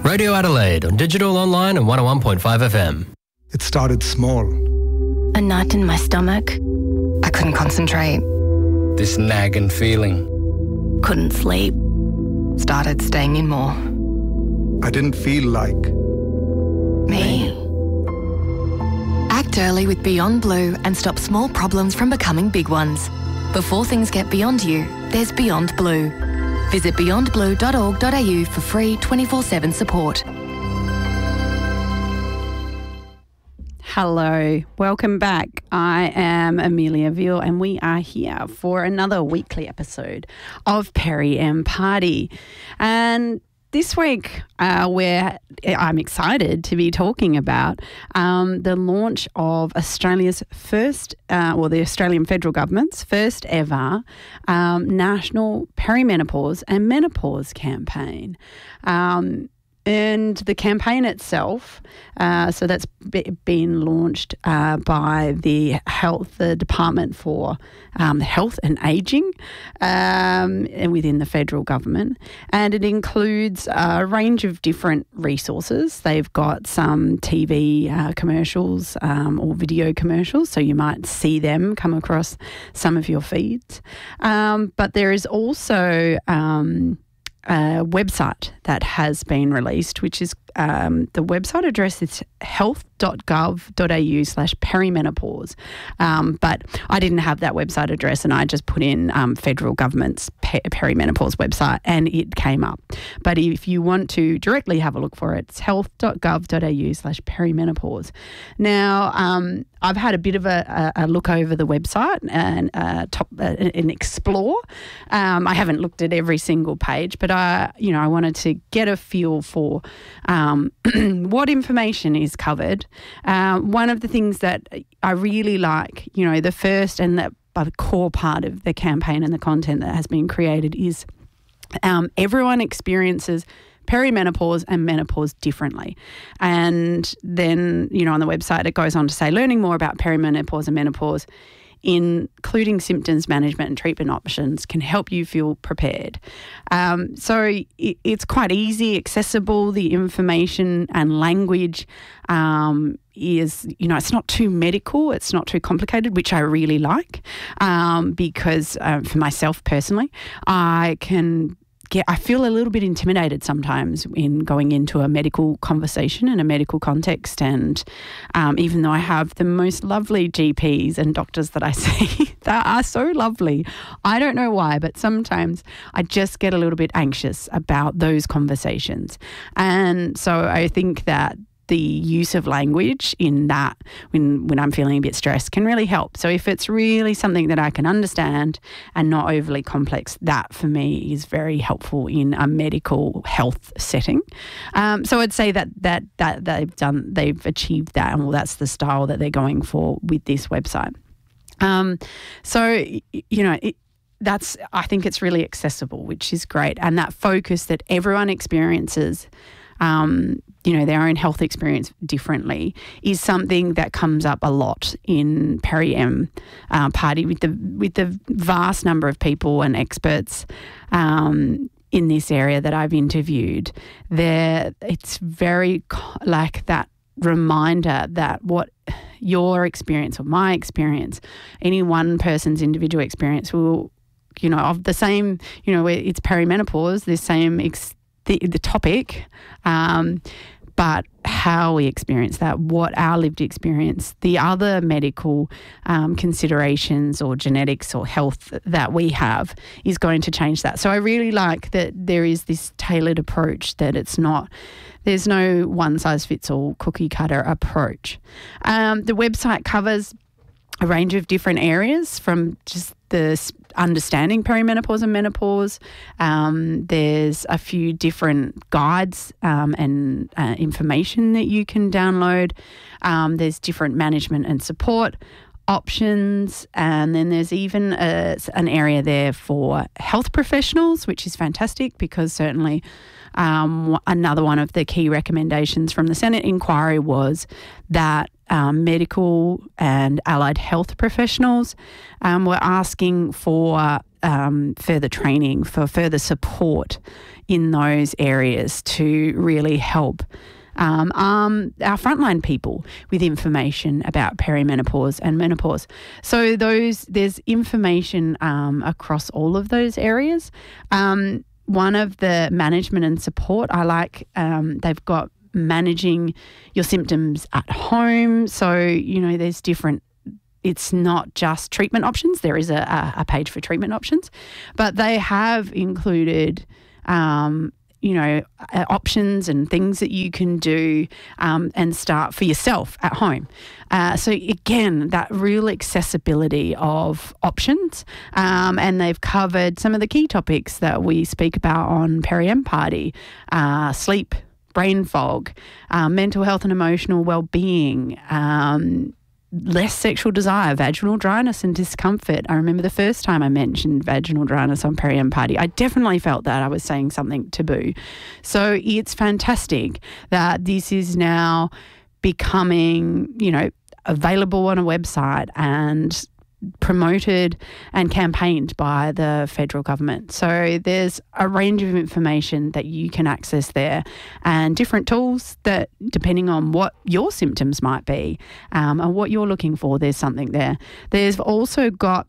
Radio Adelaide on digital, online and 101.5 FM. It started small. A knot in my stomach. I couldn't concentrate. This nagging feeling. Couldn't sleep. Started staying in more. I didn't feel like Me. Act early with Beyond Blue and stop small problems from becoming big ones. Before things get beyond you, there's Beyond Blue. Visit beyondblue.org.au for free 24/7 support. Hello, welcome back. I am Amelia Veal and we are here for another weekly episode of Perry M Party. And this week, I'm excited to be talking about the launch of Australia's first, the Australian federal government's first ever national perimenopause and menopause campaign. And the campaign itself, so that's been launched by the Department for Health and Ageing within the federal government. And it includes a range of different resources. They've got some TV commercials or video commercials, so you might see them come across some of your feeds. But there is also a website that has been released, which is the website address is health.gov.au/perimenopause. But I didn't have that website address and I just put in federal government's perimenopause website and it came up. But if you want to directly have a look for it, it's health.gov.au/perimenopause. Now, I've had a bit of a look over the website and explore. I haven't looked at every single page, but I wanted to get a feel for what information is covered. One of the things that I really like, the first and the core part of the campaign and the content that has been created is everyone experiences perimenopause and menopause differently. And then, on the website, it goes on to say, learning more about perimenopause and menopause, including symptoms, management and treatment options, can help you feel prepared. So it's quite easy, accessible. The information and language is, it's not too medical, it's not too complicated, which I really like because for myself personally, I feel a little bit intimidated sometimes in going into a medical conversation in a medical context. And even though I have the most lovely GPs and doctors that I see that are so lovely, I don't know why, but sometimes I just get a little bit anxious about those conversations. And so I think that the use of language in that when I'm feeling a bit stressed can really help. So if it's really something that I can understand and not overly complex, that for me is very helpful in a medical health setting. So I'd say that they've achieved that, and that's the style that they're going for with this website. I think it's really accessible, which is great, and that focus that everyone experiences their own health experience differently is something that comes up a lot in Perry M Party with the vast number of people and experts in this area that I've interviewed. It's very like that reminder that what your experience or my experience, any one person's individual experience will, of the same, it's perimenopause, the same the topic, but how we experience that, what our lived experience, the other medical considerations or genetics or health that we have is going to change that. So I really like that there is this tailored approach, that there's no one-size-fits-all cookie-cutter approach. The website covers a range of different areas, from just the understanding perimenopause and menopause. There's a few different guides and information that you can download. There's different management and support options, and then there's even an area there for health professionals, which is fantastic, because certainly another one of the key recommendations from the Senate inquiry was that medical and allied health professionals were asking for further training, for further support in those areas to really help arm our frontline people with information about perimenopause and menopause. So there's information across all of those areas. One of the management and support I like, they've got managing your symptoms at home. So, there's different, it's not just treatment options. There is a page for treatment options, but they have included options and things that you can do and start for yourself at home. So again, that real accessibility of options, and they've covered some of the key topics that we speak about on Peri-Em Party: sleep, brain fog, mental health and emotional well-being, less sexual desire, vaginal dryness and discomfort. I remember the first time I mentioned vaginal dryness on Peri-Em Party, I definitely felt that I was saying something taboo. So it's fantastic that this is now becoming, available on a website and promoted and campaigned by the federal government. So there's a range of information that you can access there, and different tools that, depending on what your symptoms might be and what you're looking for, there's something there. There's also got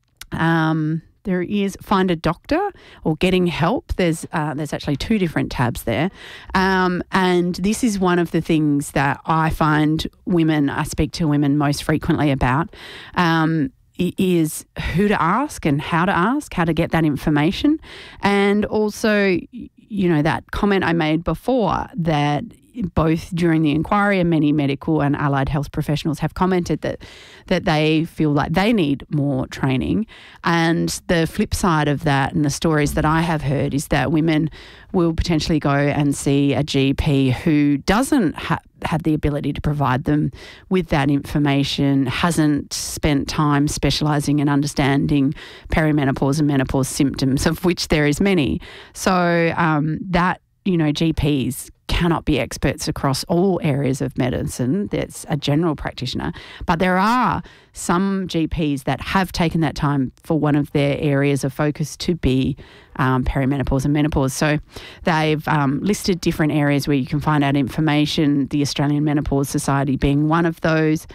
there is Find a Doctor or Getting Help. There's actually 2 different tabs there. And this is one of the things that I find I speak to women most frequently about, is who to ask and how to get that information. And also, that comment I made before, that both during the inquiry and many medical and allied health professionals have commented that they feel like they need more training. And the flip side of that, and the stories that I have heard, is that women will potentially go and see a GP who doesn't have the ability to provide them with that information, hasn't spent time specialising in understanding perimenopause and menopause symptoms, of which there is many. So that, GPs cannot be experts across all areas of medicine. That's a general practitioner. But there are some GPs that have taken that time for one of their areas of focus to be perimenopause and menopause. So they've listed different areas where you can find out information, the Australian Menopause Society being one of those.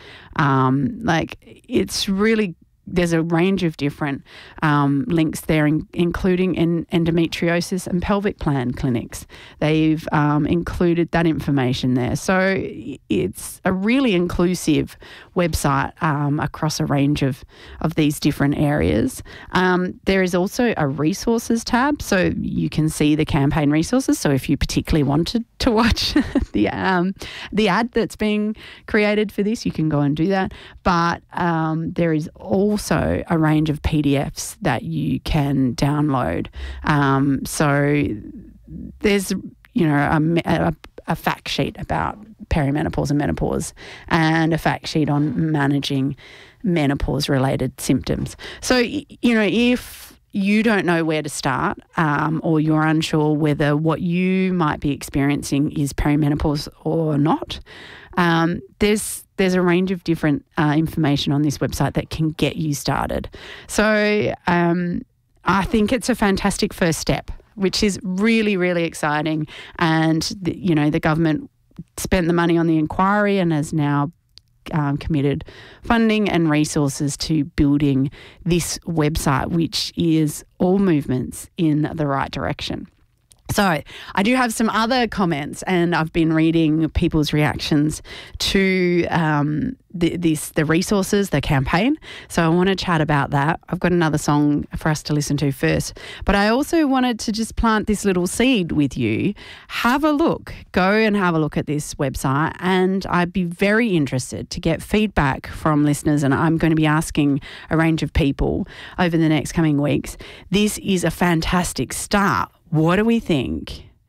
It's really, there's a range of different links there, including endometriosis and pelvic plan clinics. They've included that information there. So it's a really inclusive website across a range of these different areas. There is also a resources tab, so you can see the campaign resources. So if you particularly wanted to watch the ad that's being created for this, you can go and do that. But there is also a range of PDFs that you can download. So there's, a fact sheet about perimenopause and menopause, and a fact sheet on managing menopause-related symptoms. So, if you don't know where to start, or you're unsure whether what you might be experiencing is perimenopause or not, there's a range of different information on this website that can get you started. So I think it's a fantastic first step, which is really, really exciting. And, the government spent the money on the inquiry and has now committed funding and resources to building this website, which is all movements in the right direction. So I do have some other comments, and I've been reading people's reactions to the resources, the campaign. So I want to chat about that. I've got another song for us to listen to first. But I also wanted to just plant this little seed with you. Have a look. Go and have a look at this website, and I'd be very interested to get feedback from listeners, and I'm going to be asking a range of people over the next coming weeks. This is a fantastic start. What do we think?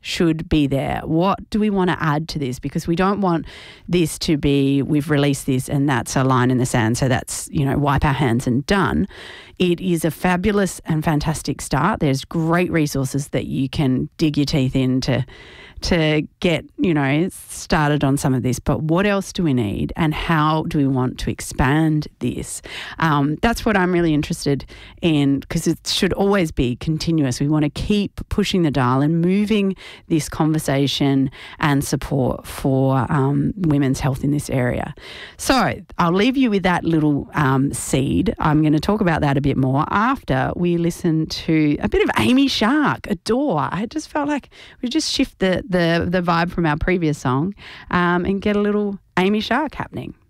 should be there? What do we want to add to this? Because we don't want this to be, we've released this and that's a line in the sand, so that's, wipe our hands and done. It is a fabulous and fantastic start. There's great resources that you can dig your teeth into to get, started on some of this. But what else do we need and how do we want to expand this? That's what I'm really interested in, because it should always be continuous. We want to keep pushing the dial and moving this conversation and support for women's health in this area. So I'll leave you with that little seed. I'm going to talk about that a bit more after we listen to a bit of Amy Shark, Adore. I just felt like we just shift the vibe from our previous song and get a little Amy Shark happening.